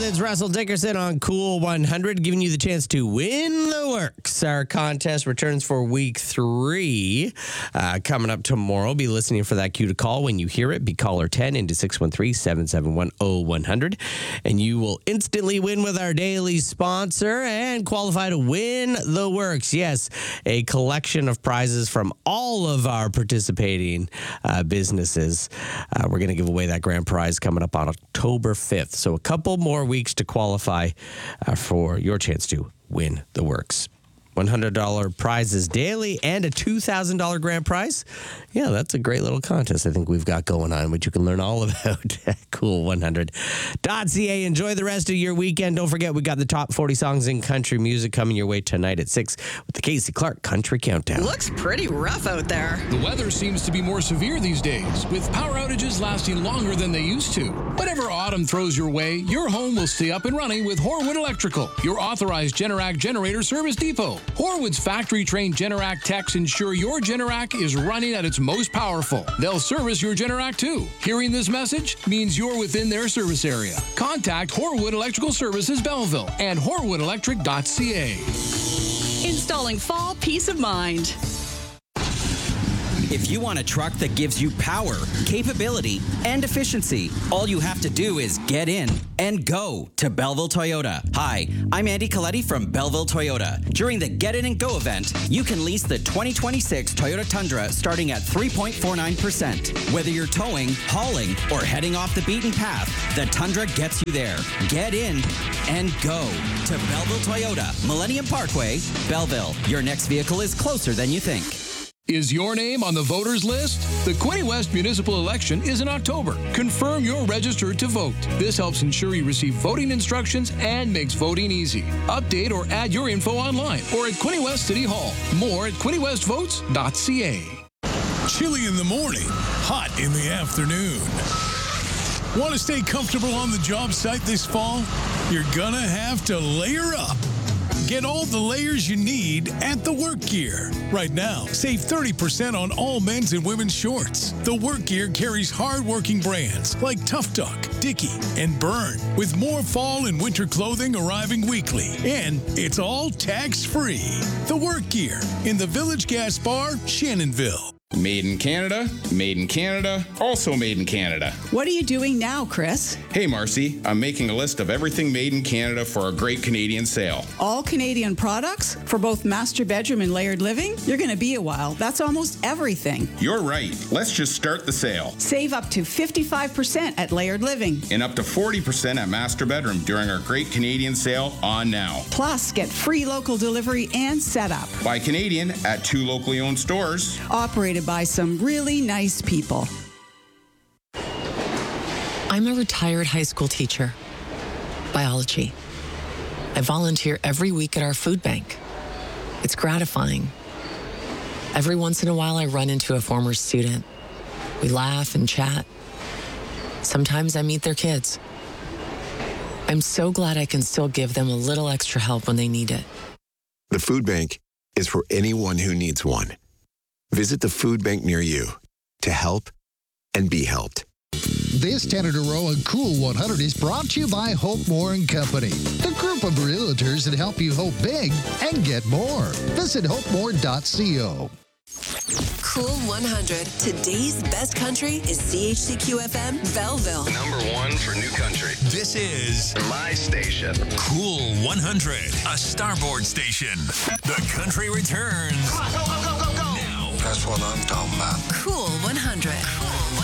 It's Russell Dickerson on Cool 100, giving you the chance to win the works. Our contest returns for week 3 coming up tomorrow. Be listening for that cue to call. When you hear it, be caller 10 into 613-771-0100, and you will instantly win with our daily sponsor and qualify to win the works. Yes, a collection of prizes from all of our participating businesses. We're going to give away that grand prize coming up on October 5th. So a couple more weeks to qualify for your chance to win the works. $100 prizes daily and a $2,000 grand prize. Yeah, that's a great little contest I think we've got going on, which you can learn all about at cool100.ca. Enjoy the rest of your weekend. Don't forget, we got the top 40 songs in country music coming your way tonight at 6 with the Casey Clark Country Countdown. Looks pretty rough out there. The weather seems to be more severe these days, with power outages lasting longer than they used to. Whatever autumn throws your way, your home will stay up and running with Horwood Electrical, your authorized Generac generator service depot. Horwood's factory-trained Generac techs ensure your Generac is running at its most powerful. They'll service your Generac too. Hearing this message means you're within their service area. Contact Horwood Electrical Services Belleville and horwoodelectric.ca. Installing fall peace of mind. If you want a truck that gives you power, capability, and efficiency, all you have to do is get in and go to Belleville Toyota. Hi, I'm Andy Coletti from Belleville Toyota. During the Get In and Go event, you can lease the 2026 Toyota Tundra starting at 3.49%. Whether you're towing, hauling, or heading off the beaten path, the Tundra gets you there. Get in and go to Belleville Toyota, Millennium Parkway, Belleville. Your next vehicle is closer than you think. Is your name on the voters list? The Quinte West municipal election is in October. Confirm you're registered to vote. This helps ensure you receive voting instructions and makes voting easy. Update or add your info online or at Quinte West City Hall. More at QuinteWestVotes.ca. Chilly in the morning, hot in the afternoon. Want to stay comfortable on the job site this fall? You're gonna have to layer up. Get all the layers you need at The Work Gear. Right now, save 30% on all men's and women's shorts. The Work Gear carries hard-working brands like Tough Duck, Dickie, and Burn, with more fall and winter clothing arriving weekly. And it's all tax-free. The Work Gear in the Village Gas Bar, Shannonville. Made in Canada, also made in Canada. What are you doing now, Chris? Hey, Marcy, I'm making a list of everything made in Canada for our great Canadian sale. All Canadian products for both master bedroom and layered living? You're going to be a while. That's almost everything. You're right. Let's just start the sale. Save up to 55% at layered living. And up to 40% at master bedroom during our great Canadian sale on now. Plus, get free local delivery and setup. Buy Canadian at 2 locally owned stores. Operated by some really nice people. I'm a retired high school teacher. Biology. I volunteer every week at our food bank. It's gratifying. Every once in a while, I run into a former student. We laugh and chat. Sometimes I meet their kids. I'm so glad I can still give them a little extra help when they need it. The food bank is for anyone who needs one. Visit the food bank near you to help and be helped. This 10 in a row on Cool 100 is brought to you by Hope More & Company, the group of realtors that help you hope big and get more. Visit hopemore.co. Cool 100. Today's best country is CHCQ-FM Belleville. Number 1 for new country. This is my station. Cool 100, a Starboard station. The country returns. Come on, go, go, go, go, go. Now. That's what I'm talking about. Cool 100. Cool 100.